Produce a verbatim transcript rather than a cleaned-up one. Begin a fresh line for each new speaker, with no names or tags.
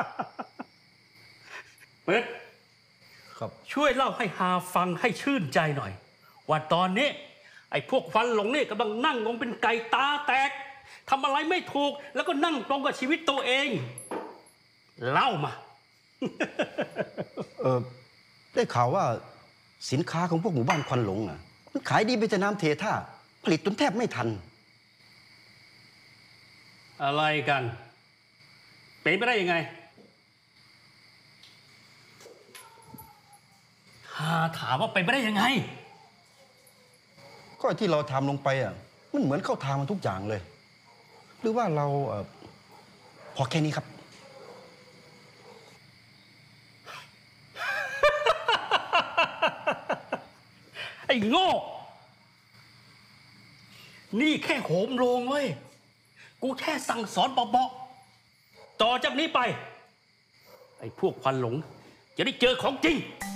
เปิดครับช่วยเล่าให้ฮาฟังให้ชื่นใจหน่อยว่าตอนนี้ไอ้พวกควันหลงนี่กำลังนั่งงงเป็นไก่ตาแตกทำอะไรไม่ถูกแล้วก็นั่งตรงกับชีวิตตัวเองเล่ามา
เออได้ข่าวว่าสินค้าของพวกหมู่บ้านควันหลงอ่ะมันขายดีไปแต่น้ำเทท่าผลิตจนแทบไม่ทัน
อะไรกันเป็นไปได้ยังไงหาถามว่าเป็นไปได้ยังไง
ก็ที่เราทำลงไปอ่ะมันเหมือนเข้าทางมันทุกอย่างเลยหรือว่าเราเออพอแค่นี้ครับ
ไอ้โง่นี่แค่โหมโรงเว้ยกูแค่สั่งสอนเบาๆต่อจากนี้ไปไอ้พวกควันหลงจะได้เจอของจริง